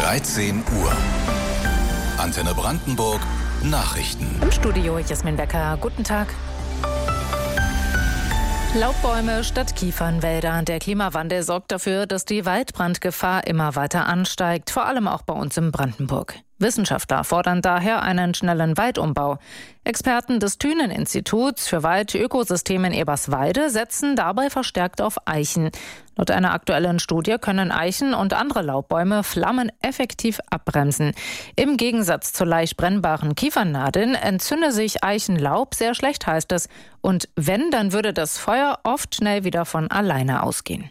13 Uhr. Antenne Brandenburg Nachrichten. Im Studio Jasmin Becker. Guten Tag. Laubbäume statt Kiefernwälder. Der Klimawandel sorgt dafür, dass die Waldbrandgefahr immer weiter ansteigt, vor allem auch bei uns in Brandenburg. Wissenschaftler fordern daher einen schnellen Waldumbau. Experten des Thünen-Instituts für Waldökosysteme in Eberswalde setzen dabei verstärkt auf Eichen. Laut einer aktuellen Studie können Eichen und andere Laubbäume Flammen effektiv abbremsen. Im Gegensatz zu leicht brennbaren Kiefernadeln entzünde sich Eichenlaub sehr schlecht, heißt es. Und wenn, dann würde das Feuer oft schnell wieder von alleine ausgehen.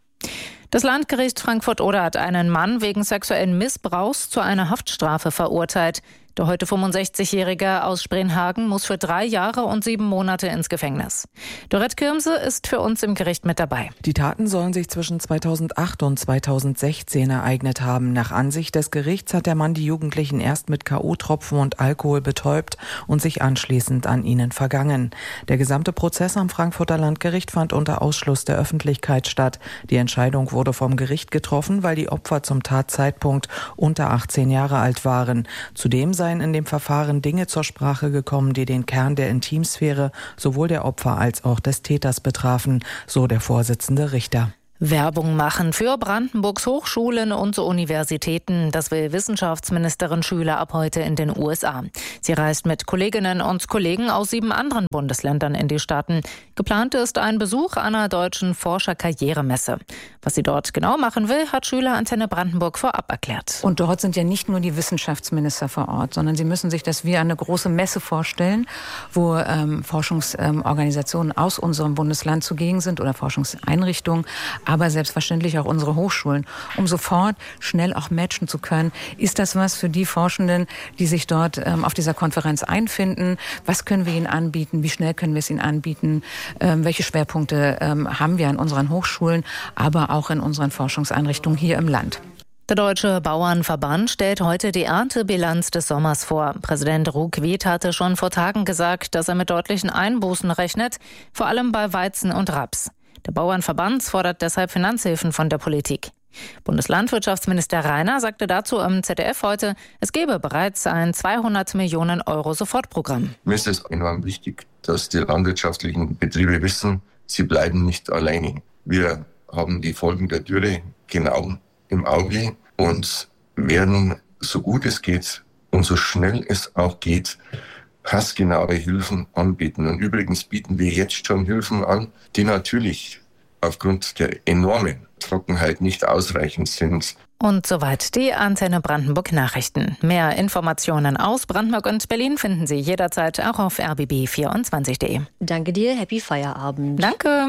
Das Landgericht Frankfurt-Oder hat einen Mann wegen sexuellen Missbrauchs zu einer Haftstrafe verurteilt. Der heute 65-Jährige aus Spreenhagen muss für 3 Jahre und 7 Monate ins Gefängnis. Dorette Kirmse ist für uns im Gericht mit dabei. Die Taten sollen sich zwischen 2008 und 2016 ereignet haben. Nach Ansicht des Gerichts hat der Mann die Jugendlichen erst mit K.O.-Tropfen und Alkohol betäubt und sich anschließend an ihnen vergangen. Der gesamte Prozess am Frankfurter Landgericht fand unter Ausschluss der Öffentlichkeit statt. Die Entscheidung wurde vom Gericht getroffen, weil die Opfer zum Tatzeitpunkt unter 18 Jahre alt waren. Zudem seien in dem Verfahren Dinge zur Sprache gekommen, die den Kern der Intimsphäre sowohl der Opfer als auch des Täters betrafen, so der Vorsitzende Richter. Werbung machen für Brandenburgs Hochschulen und Universitäten. Das will Wissenschaftsministerin Schüler ab heute in den USA. Sie reist mit Kolleginnen und Kollegen aus 7 anderen Bundesländern in die Staaten. Geplant ist ein Besuch einer deutschen Forscherkarrieremesse. Was sie dort genau machen will, hat Schüler Antenne Brandenburg vorab erklärt. Und dort sind ja nicht nur die Wissenschaftsminister vor Ort, sondern sie müssen sich das wie eine große Messe vorstellen, wo Forschungsorganisationen aus unserem Bundesland zugegen sind oder Forschungseinrichtungen, aber selbstverständlich auch unsere Hochschulen, um sofort schnell auch matchen zu können. Ist das was für die Forschenden, die sich dort auf dieser Konferenz einfinden? Was können wir ihnen anbieten? Wie schnell können wir es ihnen anbieten? Welche Schwerpunkte haben wir an unseren Hochschulen, aber auch in unseren Forschungseinrichtungen hier im Land? Der Deutsche Bauernverband stellt heute die Erntebilanz des Sommers vor. Präsident Ruckwied hatte schon vor Tagen gesagt, dass er mit deutlichen Einbußen rechnet, vor allem bei Weizen und Raps. Der Bauernverband fordert deshalb Finanzhilfen von der Politik. Bundeslandwirtschaftsminister Rainer sagte dazu im ZDF heute, es gebe bereits ein 200 Millionen Euro Sofortprogramm. Mir ist es enorm wichtig, dass die landwirtschaftlichen Betriebe wissen, sie bleiben nicht alleine. Wir haben die Folgen der Dürre genau im Auge und werden, so gut es geht und so schnell es auch geht, passgenaue Hilfen anbieten. Und übrigens bieten wir jetzt schon Hilfen an, die natürlich aufgrund der enormen Trockenheit nicht ausreichend sind. Und soweit die Antenne Brandenburg Nachrichten. Mehr Informationen aus Brandenburg und Berlin finden Sie jederzeit auch auf rbb24.de. Danke dir, happy Feierabend. Danke.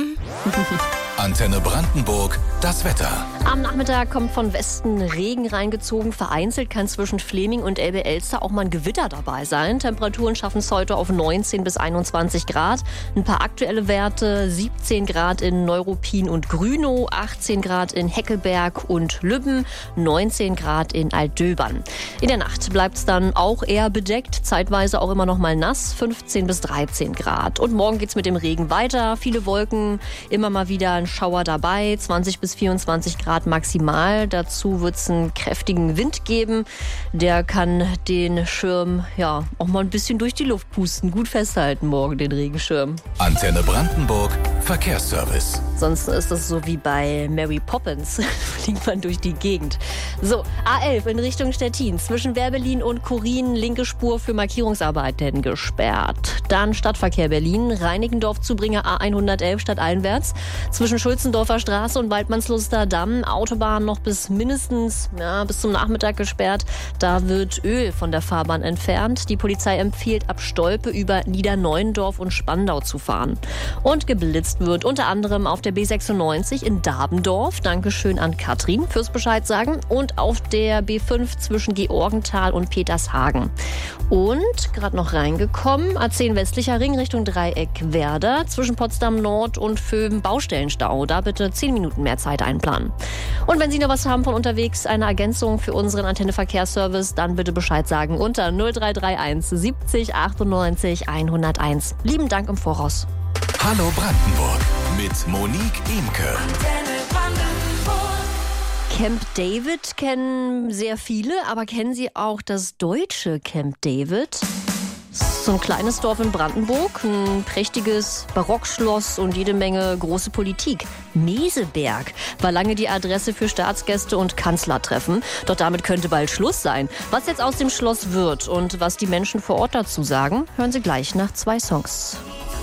Antenne Brandenburg, das Wetter. Am Nachmittag kommt von Westen Regen reingezogen. Vereinzelt kann zwischen Fleming und Elbe-Elster auch mal ein Gewitter dabei sein. Temperaturen schaffen es heute auf 19 bis 21 Grad. Ein paar aktuelle Werte: 17 Grad in Neuruppin und Grünow, 18 Grad in Heckelberg und Lübben, 19 Grad in Altdöbern. In der Nacht bleibt es dann auch eher bedeckt, zeitweise auch immer noch mal nass, 15 bis 13 Grad. Und morgen geht's mit dem Regen weiter. Viele Wolken, immer mal wieder ein Schauer dabei, 20 bis 24 Grad maximal. Dazu wird es einen kräftigen Wind geben. Der kann den Schirm ja auch mal ein bisschen durch die Luft pusten. Gut festhalten morgen den Regenschirm. Antenne Brandenburg Verkehrsservice. Sonst ist das so wie bei Mary Poppins. Fliegt man durch die Gegend. So, A11 in Richtung Stettin. Zwischen Werbelin und Kurin linke Spur für Markierungsarbeiten gesperrt. Dann Stadtverkehr Berlin. Reinickendorf-Zubringer A111 stadteinwärts. Zwischen Schulzendorfer Straße und Waldmannsluster Damm. Autobahn noch bis zum Nachmittag gesperrt. Da wird Öl von der Fahrbahn entfernt. Die Polizei empfiehlt, ab Stolpe über Niederneuendorf und Spandau zu fahren. Und geblitzt wird unter anderem auf der B96 in Dabendorf. Dankeschön an Katrin fürs Bescheid sagen. Und auf der B5 zwischen Georgenthal und Petershagen. Und gerade noch reingekommen, A10 westlicher Ring Richtung Dreieck Werder. Zwischen Potsdam Nord und Vöben Baustellenstau. Da bitte 10 Minuten mehr Zeit einplanen. Und wenn Sie noch was haben von unterwegs, eine Ergänzung für unseren Antenne-Verkehrsservice, dann bitte Bescheid sagen unter 0331 70 98 101. Lieben Dank im Voraus. Hallo Brandenburg mit Monique Imke. Camp David kennen sehr viele, aber kennen Sie auch das deutsche Camp David? So ein kleines Dorf in Brandenburg, ein prächtiges Barockschloss und jede Menge große Politik. Meseberg war lange die Adresse für Staatsgäste und Kanzlertreffen. Doch damit könnte bald Schluss sein. Was jetzt aus dem Schloss wird und was die Menschen vor Ort dazu sagen, hören Sie gleich nach 2 Songs.